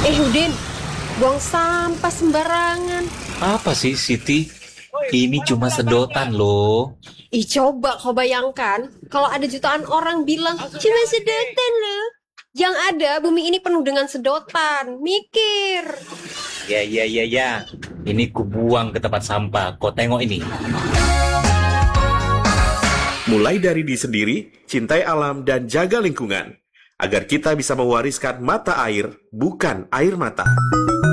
Udin, buang sampah sembarangan. Apa sih, Siti? Ini cuma sedotan loh. Coba kau bayangkan kalau ada jutaan orang bilang cuma sedotan loh. Yang ada bumi ini penuh dengan sedotan. Mikir. Ya. Ini kubuang ke tempat sampah. Kau tengok ini. Mulai dari diri sendiri, cintai alam dan jaga lingkungan. Agar kita bisa mewariskan mata air, bukan air mata.